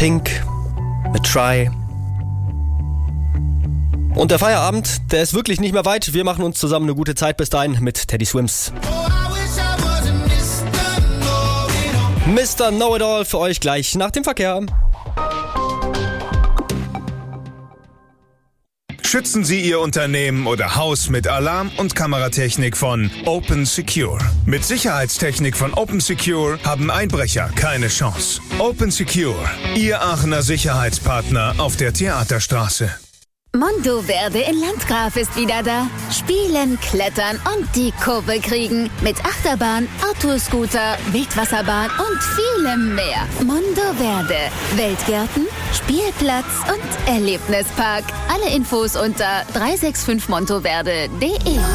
Pink mit Try. Und der Feierabend, der ist wirklich nicht mehr weit. Wir machen uns zusammen eine gute Zeit bis dahin mit Teddy Swims. Mr. Know-It-All für euch gleich nach dem Verkehr. Schützen Sie Ihr Unternehmen oder Haus mit Alarm- und Kameratechnik von Open Secure. Mit Sicherheitstechnik von Open Secure haben Einbrecher keine Chance. Open Secure, Ihr Aachener Sicherheitspartner auf der Theaterstraße. Mondoverde in Landgraf ist wieder da. Spielen, klettern und die Kurve kriegen. Mit Achterbahn, Autoscooter, Wildwasserbahn und vielem mehr. Mondoverde. Weltgärten, Spielplatz und Erlebnispark. Alle Infos unter 365montoverde.de.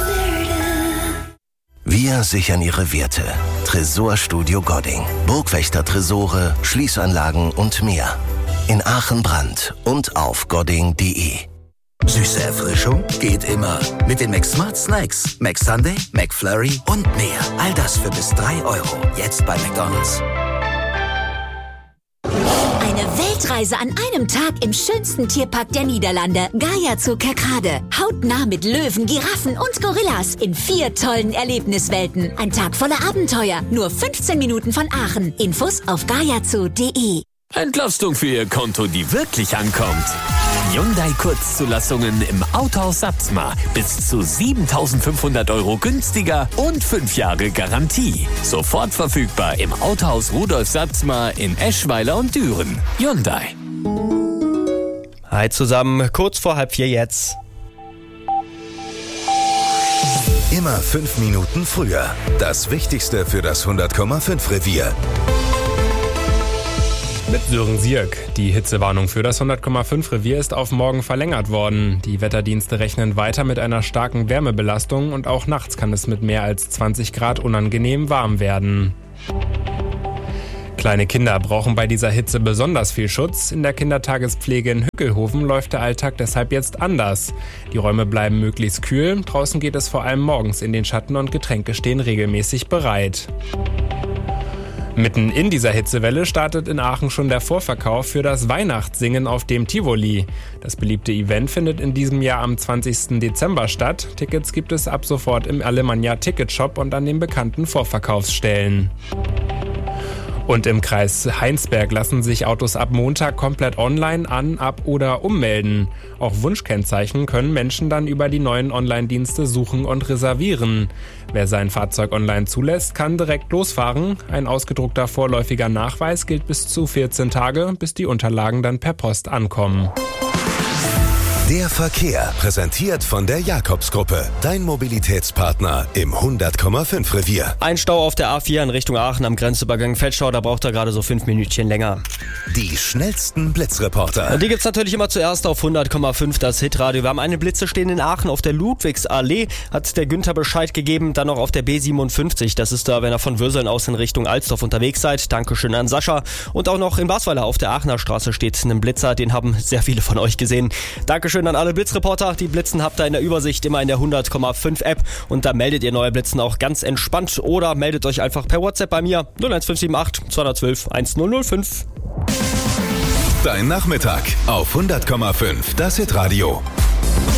Wir sichern Ihre Werte. Tresorstudio Godding. Burgwächter-Tresore, Schließanlagen und mehr. In Aachen-Brand und auf godding.de. Süße Erfrischung geht immer. Mit den McSmart Snacks. McSunday, McFlurry und mehr. All das für bis 3 €. Jetzt bei McDonald's. Eine Weltreise an einem Tag im schönsten Tierpark der Niederlande. Gaia Zoo Kerkrade. Hautnah mit Löwen, Giraffen und Gorillas in 4 tollen Erlebniswelten. Ein Tag voller Abenteuer. Nur 15 Minuten von Aachen. Infos auf gaiazoo.de. Entlastung für Ihr Konto, die wirklich ankommt. Hyundai Kurzzulassungen im Autohaus Satzmar. Bis zu 7.500 € günstiger und 5 Jahre Garantie. Sofort verfügbar im Autohaus Rudolf Satzmar in Eschweiler und Düren. Hyundai. Hi zusammen, kurz vor 3:30 jetzt. Immer 5 Minuten früher. Das Wichtigste für das 100,5 Revier. Mit Sören Sierk. Die Hitzewarnung für das 100,5 Revier ist auf morgen verlängert worden. Die Wetterdienste rechnen weiter mit einer starken Wärmebelastung und auch nachts kann es mit mehr als 20 Grad unangenehm warm werden. Kleine Kinder brauchen bei dieser Hitze besonders viel Schutz. In der Kindertagespflege in Hückelhofen läuft der Alltag deshalb jetzt anders. Die Räume bleiben möglichst kühl. Draußen geht es vor allem morgens in den Schatten und Getränke stehen regelmäßig bereit. Mitten in dieser Hitzewelle startet in Aachen schon der Vorverkauf für das Weihnachtssingen auf dem Tivoli. Das beliebte Event findet in diesem Jahr am 20. Dezember statt. Tickets gibt es ab sofort im Alemannia Ticketshop und an den bekannten Vorverkaufsstellen. Und im Kreis Heinsberg lassen sich Autos ab Montag komplett online an-, ab- oder ummelden. Auch Wunschkennzeichen können Menschen dann über die neuen Online-Dienste suchen und reservieren. Wer sein Fahrzeug online zulässt, kann direkt losfahren. Ein ausgedruckter vorläufiger Nachweis gilt bis zu 14 Tage, bis die Unterlagen dann per Post ankommen. Der Verkehr, präsentiert von der Jakobsgruppe. Dein Mobilitätspartner im 100,5 Revier. Ein Stau auf der A4 in Richtung Aachen am Grenzübergang Feldschau, da braucht er gerade so 5 Minütchen länger. Die schnellsten Blitzreporter. Und die gibt's natürlich immer zuerst auf 100,5 das Hitradio. Wir haben eine Blitze stehen in Aachen auf der Ludwigsallee, hat der Günther Bescheid gegeben. Dann noch auf der B57, das ist da, wenn ihr von Würseln aus in Richtung Alsdorf unterwegs seid. Dankeschön an Sascha. Und auch noch in Basweiler auf der Aachener Straße steht ein Blitzer, den haben sehr viele von euch gesehen. Dankeschön an alle Blitzreporter. Die Blitzen habt ihr in der Übersicht immer in der 100,5 App und da meldet ihr neue Blitzen auch ganz entspannt oder meldet euch einfach per WhatsApp bei mir 01578 212 1005. Dein Nachmittag auf 100,5 das Hitradio.